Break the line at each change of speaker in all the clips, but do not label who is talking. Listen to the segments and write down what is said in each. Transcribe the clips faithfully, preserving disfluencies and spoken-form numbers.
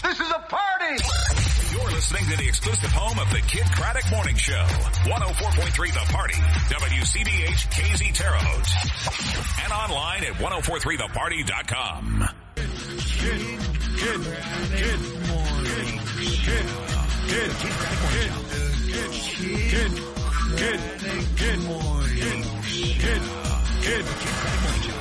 This is a party!
You're listening to the exclusive home of the Kid Craddock Morning Show. one oh four point three The Party. W C B H K Z Terre Haute. And online at ten forty-three the party dot com.
Good, good, good morning. Good, good, good, good, good, good, good morning. Good, good, good.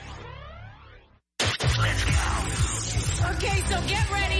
Let's go. Okay, so get ready.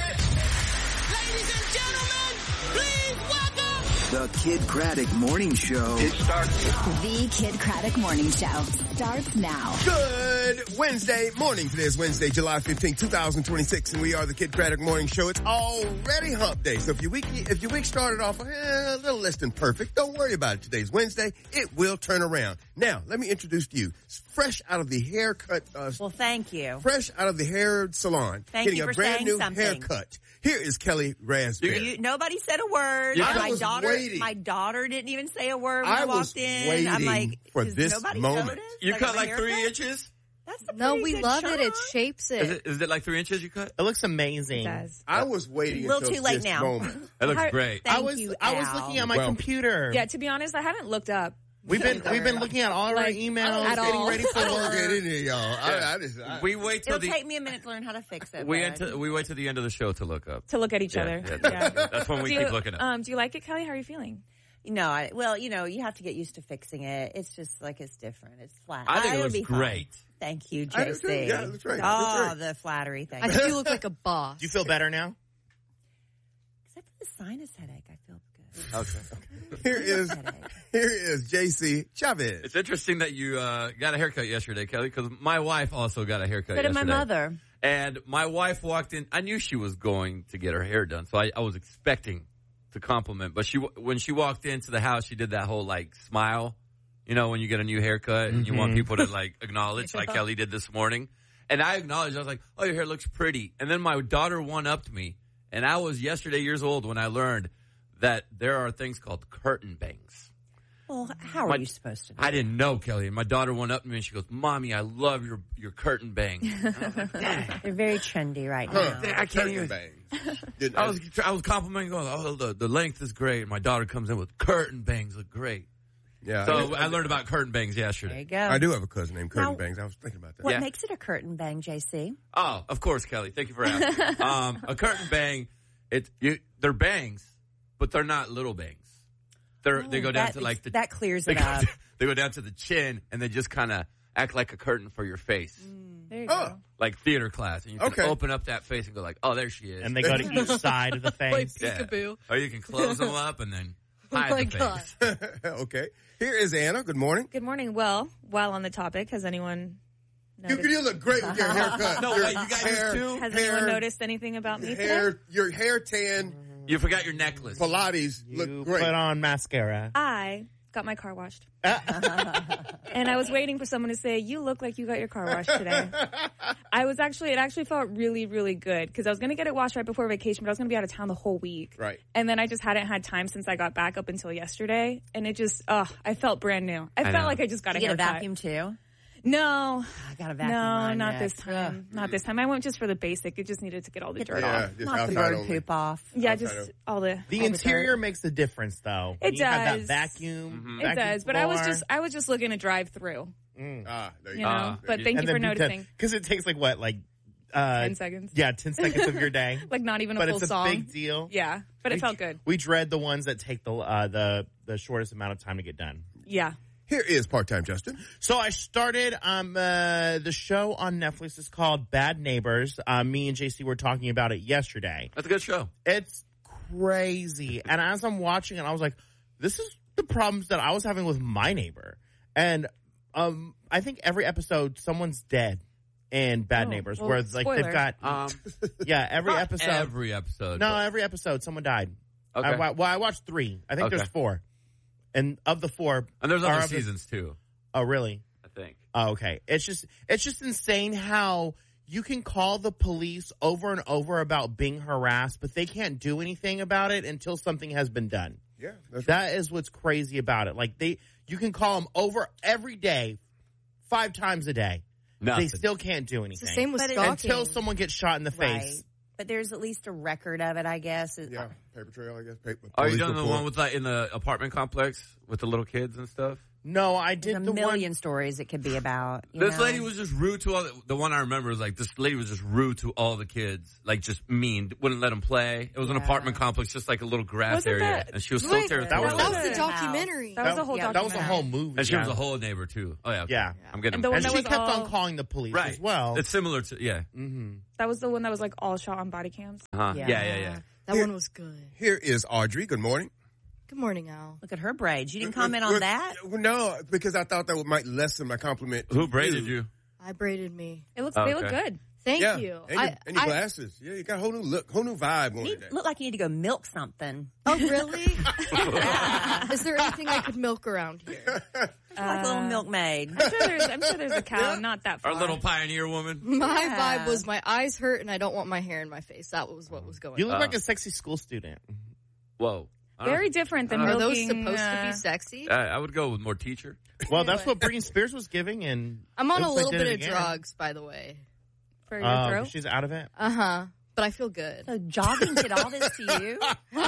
Ladies and gentlemen, please welcome
the Kid Craddock Morning Show.
It starts.
The Kid Craddock Morning Show starts now.
Good Wednesday morning. Today is Wednesday, July fifteenth, twenty twenty-six, and we are the Kid Craddock Morning Show. It's already hump day. So if your week, if your week started off eh, a little less than perfect, don't worry about it. Today's Wednesday. It will turn around. Now, let me introduce to you, fresh out of the haircut. Uh,
well, thank you.
Fresh out of the hair salon.
Thank
getting
you for
a brand
saying
new
something.
haircut. Here is Kelly Raspberry.
You, nobody said a word.
I
my
was
daughter,
waiting.
my daughter didn't even say a word when
I
I,
was
walked in.
waiting
I'm like,
for
does
this
nobody
moment.
notice?
You
Like
cut
my
like three
haircut?
inches?
That's a
No,
pretty
we
good
love
shot.
it. It shapes it.
Is it, is it like three inches you cut?
It looks amazing.
It does.
I was waiting
A little
until
too late
this
now.
moment.
That looks
How-
great.
Thank
I was
you,
I was
Al.
looking at my
Well,
computer.
Yeah, to be honest, I haven't looked up.
We've been we've been looking at all of our
Like,
emails,
at
getting
all.
ready for
I don't look at
work.
any of y'all. I, I just, I,
We wait till
It'll
the
take me a minute to learn how to fix it.
we,
but-
enter, we wait till the end of the show to look up.
To look at each
Yeah,
other.
yeah,
Yeah.
That's when we
do
keep
you,
looking up.
Um, do you like it, Kelly? How are you feeling?
No, I, well, you know, you have to get used to fixing it. It's just like it's different. It's flat.
I think it
It'll
looks
be fine.
great.
Thank you,
I do
J
too.
C.
Yeah, that's right.
Oh,
That's right.
the flattery. Thank
I
you.
think you look like a boss.
Do you feel better now?
Except for the sinus headache, I feel good.
Okay.
here is
Headache.
here is J C Chavez.
It's interesting that you uh, got a haircut yesterday, Kelly, because my wife also got a haircut
So did my
yesterday.
mother.
And my wife walked in. I knew she was going to get her hair done, so I, I was expecting to compliment. But she, when she walked into the house, she did that whole like smile. You know, when you get a new haircut and you want people to like acknowledge, like Kelly did this morning. And I acknowledged. I was like, "Oh, your hair looks pretty." And then my daughter one-upped me, and I was yesterday years old when I learned that there are things called curtain bangs.
Well, how are
My-
you supposed to know?
I didn't know, Kelly. And my daughter went up to me and she goes, "Mommy, I love your your curtain bang." And I was like, "Dang."
They're very trendy right
Huh.
now.
I can't even.
Bangs. Didn't-
I was I was complimenting, going, "Oh, the, the length is great." And my daughter comes in with curtain bangs look great.
yeah.
So
I,
I learned about curtain bangs
There you
yesterday.
go.
I do have a cousin named Curtin
Now-
Bangs. I was thinking about that.
What
Yeah.
makes it a curtain bang, J C?
Oh, of course, Kelly. Thank you for asking. um, a curtain bang, it you, they're bangs, but they're not little bangs. They're they go down
that,
to like the
that clears
they
it
go,
up.
they go down to the chin and they just kind of act like a curtain for your face,
There you
Oh.
go.
like theater class. And you can
Okay.
open up that face and go like, "Oh, there she is."
And they go to each side of the face.
Yeah.
Peekaboo.
Or you can close them up and then
Oh
hide
my
the
God.
face.
Okay. Here is Anna. Good morning.
Good morning. Well, while on the topic, has anyone
You,
noticed,
you look great with your haircut.
No,
your
wait, you got yours
hair,
too?
has
hair,
anyone noticed anything about me today?
hair, your hair tan,
You forgot your necklace.
Pilates
You
look great.
put on mascara.
I got my car washed. And I was waiting for someone to say, "You look like you got your car washed today." I was actually, it actually felt really, really good because I was going to get it washed right before vacation, but I was going to be out of town the whole week.
Right.
And then I just hadn't had time since I got back up until yesterday. And it just, oh, I felt brand new. I,
I
felt
know.
like I just got
You
a
get a
haircut.
vacuum too?
No.
I got a vacuum.
No,
mine
not
next.
this time. Not this time. I went just for the basic. It just needed to get all the dirt
Yeah,
off.
just
Not the
outside
bird
only.
poop off.
Yeah,
outside
just
of-
all the
The
all
interior
dirt.
makes a difference, though. When
It
you have that
does.
vacuum.
It
vacuum
does, but I was
floor.
just I was just looking to drive through,
Ah, there you
you
go.
know.
Uh,
but thank
And
you for
then
noticing.
Because it takes like what, like uh,
Ten seconds.
Yeah, ten seconds of your day.
Like not even a
but
full
it's a
song.
big deal.
Yeah, but it
We-
felt good.
We dread the ones that take the uh, the the shortest amount of time to get done.
Yeah.
Here is part-time Justin.
So I started um uh, the show on Netflix. It's called Bad Neighbors. Uh, me and J C were talking about it yesterday.
That's a good show.
It's crazy. And as I'm watching it, I was like, this is the problems that I was having with my neighbor. And um I think every episode someone's dead in Bad
Oh,
Neighbors,
well,
where it's like
spoiler.
they've got
Um,
yeah every
not
episode.
every episode.
no,
but-
every episode someone died.
Okay.
I, wa- well, I watched three. I think
Okay.
there's four. And of the four,
and there's
are
other
of the-
seasons too,
oh, really?
I think.
Oh, okay. It's just it's just insane how you can call the police over and over about being harassed, but they can't do anything about it until something has been done.
Yeah, that's
That is what's crazy about it. Like they, you can call them over every day, five times a day.
Nothing.
They still can't do anything.
It's the same with
But it-
stalking.
until someone gets shot in the
Right.
face.
But there's at least a record of it, I guess. It-
Yeah, paper trail, I guess. Paper,
Are you
police
done the
report.
one with like in the apartment complex with the little kids and stuff?
No, I
There's
did
a
the
million
one.
stories it could be about. you
This
know?
lady was just rude to all the, the one I remember was like, this lady was just rude to all the kids. Like, just mean. Wouldn't let them play. It was an
Yeah.
apartment complex, just like a little grass
Wasn't
area.
that-
and she was so
Wait,
territorial.
That was the
a-
documentary.
That was a whole
Yeah,
That was
documentary.
a whole movie.
And she
yeah.
was a whole neighbor, too. Oh, yeah. Okay.
Yeah.
I'm getting
And the one
And
that
she
was
kept
all-
on calling the police
right.
as well.
It's similar to, yeah.
Mm-hmm.
That was the one that was like all shot on body cams.
Uh-huh.
Yeah.
Yeah, yeah, yeah.
That one was good.
Here is Audrey. Good morning.
Good morning, Al.
Look at her braids. You didn't comment on that?
No, because I thought that might lessen my compliment.
Who braided you?
I braided me.
It looks.
Oh,
They look
okay.
good.
Thank
yeah.
you.
And your,
I,
and your
I-
glasses. Yeah, you got a whole new look, whole new vibe going
You
today.
look like you need to go milk something.
Oh, really? Is there anything I could milk around here?
Like a little milkmaid.
I'm sure there's. I'm sure there's a cow. Not that far.
Our little pioneer woman.
My
Yeah.
vibe was my eyes hurt and I don't want my hair in my face. That was what was going
You
on.
look
Uh.
like a sexy school student.
Whoa. I don't
Very
know.
different than
Are
Are those
milking,
supposed to
uh,
be sexy?
I, I would go with more teacher.
Well, that's
Anyway.
what Britney Spears was giving, and
I'm on a
looks like
little
did
bit
it
of
again.
drugs, by the way.
for your
Oh,
throat.
she's out of it.
Uh huh. But I feel good.
So jogging did all this to you?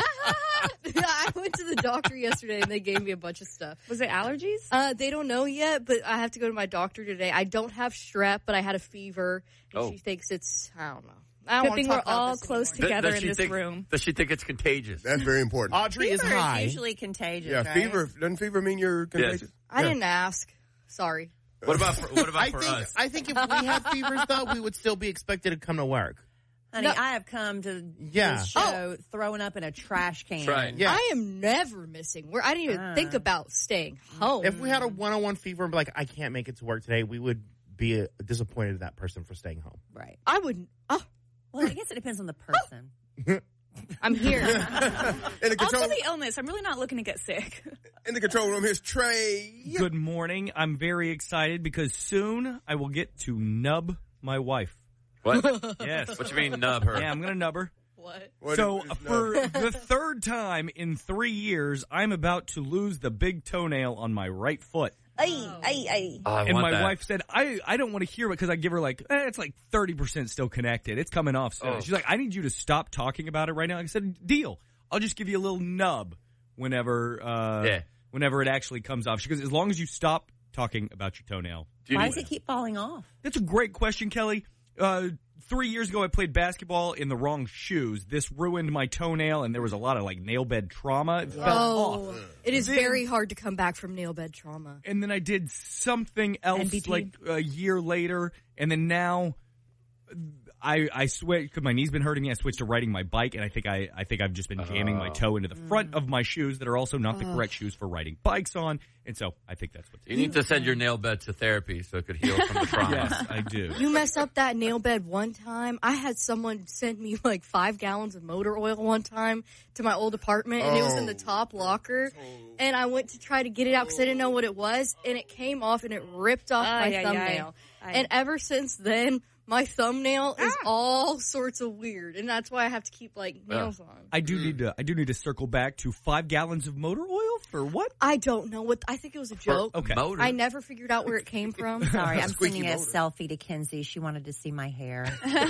I went to the doctor yesterday and they gave me a bunch of stuff.
Was it allergies?
Uh, they don't know yet, but I have to go to my doctor today. I don't have strep, but I had a fever, and
Oh.
she thinks it's, I don't know. I don't
Good
want
thing
to
we're
talk about
all
this
close
anymore.
together
Does
in
she
this
think,
room.
Does she think it's contagious?
That's very important.
Audrey is
Fever
high.
is usually contagious,
Yeah,
right?
fever. Doesn't fever mean you're contagious?
I
Yeah.
didn't ask. Sorry.
What about for, what about
I
for
think
us?
I think if we had fevers though, we would still be expected to come to work.
Honey,
No.
I have come to
Yeah.
this show throwing up in a trash can.
That's right.
Yeah.
I am never missing work. I didn't even
Ah.
think about staying home.
If we had a one-on-one fever and be like, I can't make it to work today, we would be uh, disappointed at that person for staying home.
Right.
I wouldn't. Oh,
Well, I guess it depends on the person.
I'm here.
In the control,
Also the illness. I'm really not looking to get sick.
in the control room, here's Trey.
Good morning. I'm very excited because soon I will get to nub my wife.
What?
Yes.
What you mean nub her?
Yeah, I'm going to nub her.
What?
What
So
is- is-
for the third time in three years, I'm about to lose the big toenail on my right foot.
Ay, ay, ay.
Oh, I
And
want
my
that.
wife said, I, I don't want to hear it because I give her like, eh, it's like thirty percent still connected. It's coming off soon.
Oh.
She's like, I need you to stop talking about it right now. I said, deal. I'll just give you a little nub whenever, uh,
Yeah.
whenever it actually comes off. She goes, as long as you stop talking about your toenail.
Do you
Why
need-
does it keep falling off?
That's a great question, Kelly. Uh, three years ago, I played basketball in the wrong shoes. This ruined my toenail, and there was a lot of like nail bed trauma. It fell
Oh,
off.
it is
Then-
very hard to come back from nail bed trauma.
And then I did something else
N B T.
like a year later, and then now I I switched because my knee's been hurting me. I switched to riding my bike, and I think I I think I've just been jamming my toe into the front of my shoes that are also not the correct shoes for riding bikes on, and so I think that's what's.
You need to send your nail bed to therapy so it could heal from the trauma.
Yes, I do.
You mess up that nail bed one time. I had someone send me like five gallons of motor oil one time to my old apartment, and it was in the
Oh.
top locker. And I went to try to get it out because I didn't know what it was, and it came off and it ripped off
Ay,
my
ay,
thumbnail.
ay.
And ever since then, my thumbnail is
Ah.
all sorts of weird, and that's why I have to keep like nails on.
I do need to I do need to circle back to five gallons of motor oil for what?
I don't know what. I think it was a joke.
Okay.
Motor.
I never figured out where it came from.
Sorry, I'm
Squeaky
sending a
motor.
selfie to Kenzie. She wanted to see my hair.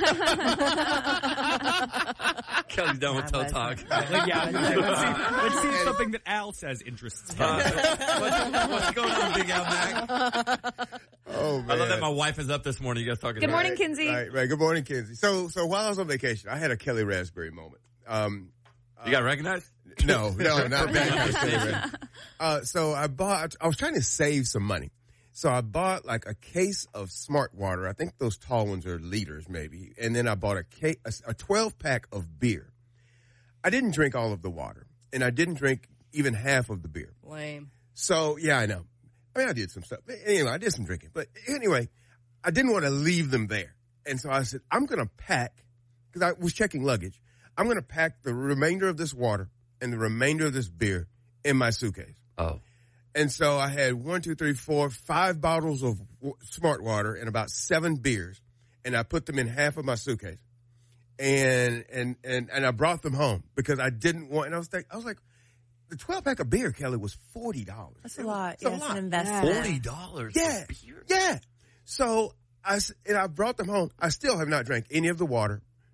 Kelly's done with toe talk.
Yeah, I was gonna say, let's see, let's see if something that Al says interests him.
what's, what's going on, Big Al Mac?
Oh, man.
I love that my wife is up this morning. You guys talking
Good
about
morning, Kinsey.
Right, right. Good morning, Kinsey. So, so while I was on vacation, I had a Kelly Raspberry moment. Um,
You got recognized?
no, no, not bad. Kelly Raspberry. Uh, so I bought, I was trying to save some money. So I bought like a case of Smart Water. I think those tall ones are liters maybe. And then I bought a case, a twelve pack of beer. I didn't drink all of the water, and I didn't drink even half of the beer.
Lame.
So, yeah, I know. I mean, I did some stuff. Anyway, I did some drinking. But anyway, I didn't want to leave them there. And so I said, I'm going to pack, because I was checking luggage, I'm going to pack the remainder of this water and the remainder of this beer in my suitcase.
Oh.
And so I had one, two, three, four, five bottles of w- Smart Water and about seven beers. And I put them in half of my suitcase. And, and, and, and I brought them home because I didn't want, and I was like, I was like, the twelve pack of beer, Kelly, was forty dollars.
That's a lot.
It's a
Yeah, it's
lot.
an investment.
Forty dollars.
Yeah, yeah. So I s- and I brought them home. I still have not drank any of the water,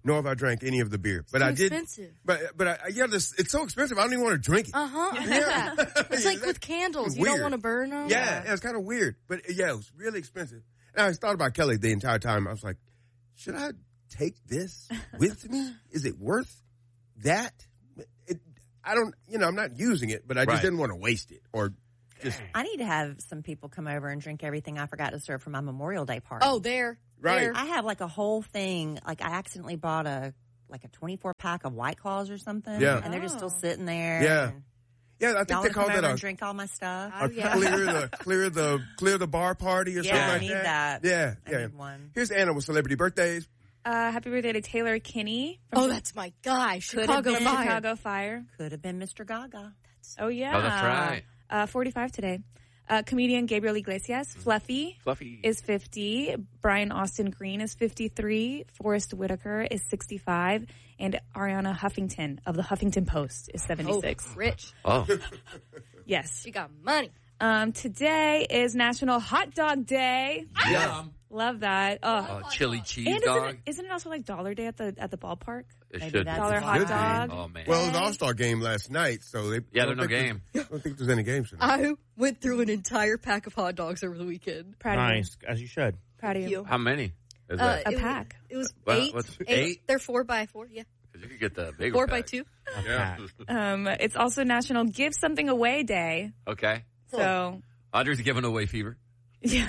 nor have I drank any of the beer. But
so
I did.
Expensive.
But but I, yeah, this, it's so expensive. I don't even want to drink it.
Uh huh. Yeah. It's like with candles. You don't want to burn them.
Yeah, yeah, it's kind of weird. But yeah, it was really expensive. And I thought about Kelly the entire time. I was like, should I take this with me? Is it worth that? It, I don't, you know, I'm not using it, but I just
Right.
didn't want to waste it or just.
I need to have some people come over and drink everything I forgot to serve for my Memorial Day party.
Oh, there.
Right.
There.
I have like a whole thing. Like I accidentally bought a like a twenty-four pack of White Claws or something.
Yeah.
And they're just still
Oh.
sitting there.
Yeah.
and
Yeah, I
y'all
think they
wanna
call
come
that
over
a,
and drink all my stuff.
Oh,
a
yeah.
clear the clear the clear the bar party or
Yeah,
something
I
like
need
that.
that.
Yeah,
I
yeah.
need one.
Here's Anna with celebrity birthdays.
Uh, happy birthday to Taylor Kinney. From
Oh, that's my guy.
Could have
Chicago
been
Fire.
Chicago Fire.
Could have been Mister Gaga.
Oh, yeah.
Oh, that's right.
Uh, forty-five today. Uh, comedian Gabriel Iglesias, Fluffy,
Fluffy.
is fifty. Brian Austin Green is fifty-three. Forrest Whitaker is sixty-five. And Ariana Huffington of the Huffington Post is seventy-six.
Oh, rich.
Oh.
Yes.
She got money.
Um, today is National Hot Dog Day.
Yum.
Love that. Oh.
Oh, chili cheese
And isn't
dog.
it, isn't it also like Dollar Day at the at the ballpark?
It
Maybe
should
that's
be.
Dollar
Should
hot
be.
dog.
Oh, man.
Well, it was an All-Star game last night, so they
Yeah,
don't
there's no
think
game.
there's- I don't think there's any games tonight.
I went through an entire pack of hot dogs over the weekend.
Proud of you.
Nice, as you should.
Proud of you.
You.
How many is
Uh,
that?
A
it,
pack.
It was
Well,
eight,
what's-
eight.
eight?
They're four by four. Yeah,
Because you could get the bigger
four by
pack.
two.
Yeah.
Um, it's also National Give Something Away Day.
Okay.
So,
Audrey's giving away fever.
And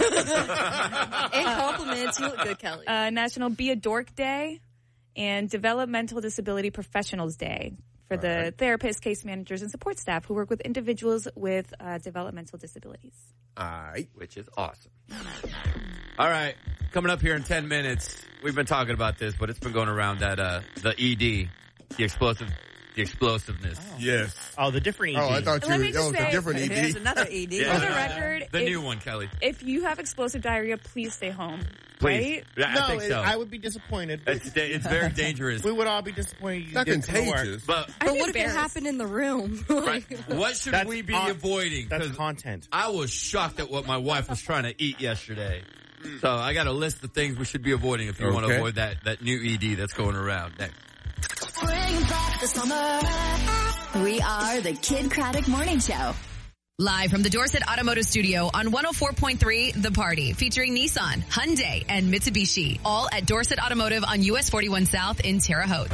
compliments. You look good, Kelly.
uh, National Be a Dork Day and Developmental Disability Professionals Day for the
right.
therapists, case managers, and support staff who work with individuals with uh, developmental disabilities.
All right.
Which is awesome. All right. Coming up here in ten minutes, we've been talking about this, but it's been going around that uh, the E D, the explosive, the explosiveness.
Yes.
Oh, the different E D.
Oh, I thought you
Let
were,
me
that
just
was a
say-
different E
Here's
D.
another E D.
Yeah.
For the record,
The
if,
new one, Kelly.
if you have explosive diarrhea, please stay home.
Please.
Right?
Yeah,
no,
I think
it-
so.
I would be disappointed.
It's, da- it's very dangerous.
We would all be disappointed. You
It's not
didn't come to work.
contagious.
But
I'd
But
be
what if it
embarrassed.
happened in the room?
right, what should
That's
we be
on-
avoiding?
That's
'Cause
content.
I was shocked at what my wife was trying to eat yesterday. So I got a list of things we should be avoiding if you want to
Okay.
avoid that, that new E D that's going around. Next.
We are the Kid Craddock Morning Show.
Live from the Dorset Automotive Studio on one oh four point three The Party, featuring Nissan, Hyundai, and Mitsubishi. All at Dorset Automotive on U S forty-one South in Terre Haute.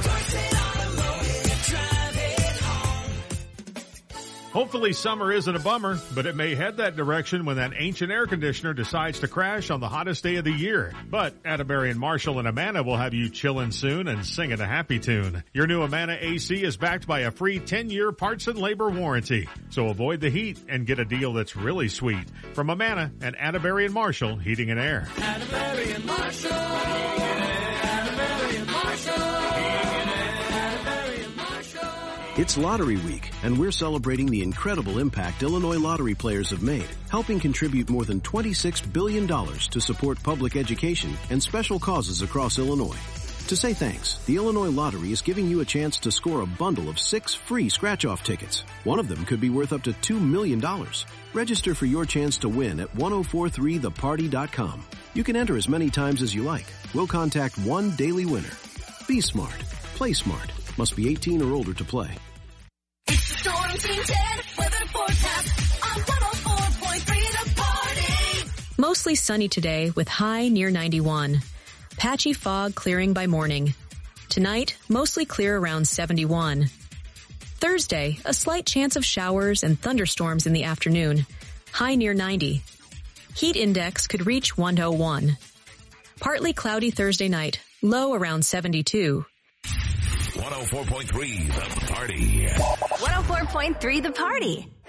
Hopefully summer isn't a bummer, but it may head that direction when that ancient air conditioner decides to crash on the hottest day of the year. But Atterbury and Marshall and Amana will have you chillin' soon and singing a happy tune. Your new Amana A C is backed by a free ten-year parts and labor warranty. So avoid the heat and get a deal that's really sweet. From Amana and Atterbury and Marshall Heating and Air.
Atterbury and Marshall. Atterbury and Marshall. Atterbury and Marshall.
It's Lottery Week, and we're celebrating the incredible impact Illinois lottery players have made, helping contribute more than twenty-six billion dollars to support public education and special causes across Illinois. To say thanks, the Illinois Lottery is giving you a chance to score a bundle of six free scratch-off tickets. One of them could be worth up to two million dollars. Register for your chance to win at ten forty-three the party dot com. You can enter as many times as you like. We'll contact one daily winner. Be smart. Play smart. Must be eighteen or older to play.
Storm Team ten weather forecast on one oh four point three The Party.
Mostly sunny today with high near ninety-one. Patchy fog clearing by morning. Tonight, mostly clear around seventy-one. Thursday, a slight chance of showers and thunderstorms in the afternoon. High near ninety. Heat index could reach one oh one. Partly cloudy Thursday night. Low around seventy-two.
one oh four point three The Party.
one oh four point three The Party.